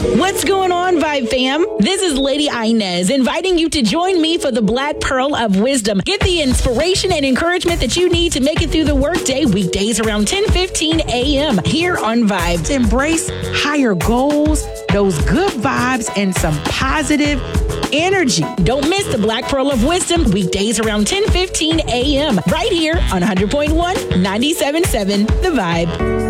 What's going on, Vibe fam? This is Lady Inez inviting you to join me for the Black Pearl of Wisdom. Get the inspiration and encouragement that you need to make it through the workday weekdays around 10:15 a.m. here on Vibe. To embrace higher goals, those good vibes, and some positive energy. Don't miss the Black Pearl of Wisdom weekdays around 10:15 a.m. right here on 100.1 97.7 The Vibe.